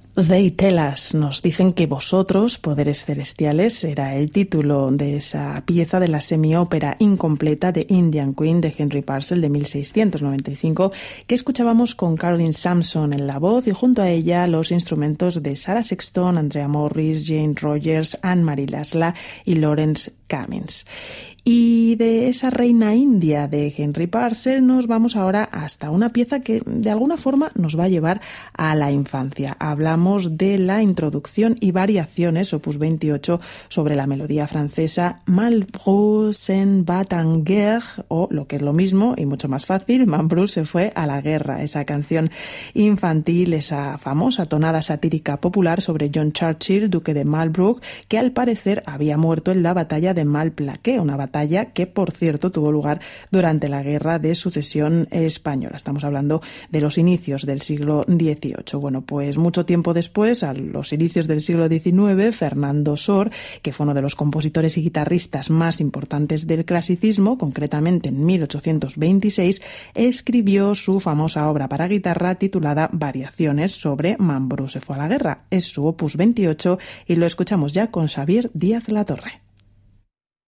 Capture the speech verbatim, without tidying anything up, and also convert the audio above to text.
They tell us, nos dicen que vosotros, poderes celestiales, era el título de esa pieza de la semiópera incompleta de Indian Queen de Henry Purcell de mil seiscientos noventa y cinco, que escuchábamos con Caroline Sampson en la voz y junto a ella los instrumentos de Sarah Sexton, Andrea Morris, Jane Rogers, Anne-Marie Lasla y Lawrence Cummins. Y de esa reina india de Henry Purcell nos vamos ahora hasta una pieza que de alguna forma nos va a llevar a la infancia. Hablamos de la introducción y variaciones, opus veintiocho, sobre la melodía francesa Malbrou s'en bat en guerre, o lo que es lo mismo y mucho más fácil, Malbrou se fue a la guerra. Esa canción infantil, esa famosa tonada satírica popular sobre John Churchill, duque de Marlborough, que al parecer había muerto en la batalla de Malplaquet, una batalla que, por cierto, tuvo lugar durante la Guerra de Sucesión Española. Estamos hablando de los inicios del siglo dieciocho. Bueno, pues mucho tiempo después, a los inicios del siglo diecinueve, Fernando Sor, que fue uno de los compositores y guitarristas más importantes del clasicismo, concretamente en mil ochocientos veintiséis, escribió su famosa obra para guitarra titulada Variaciones sobre Malbrou se fue a la guerra. Es su opus veintiocho y lo escuchamos ya con Xavier Díaz Latorre.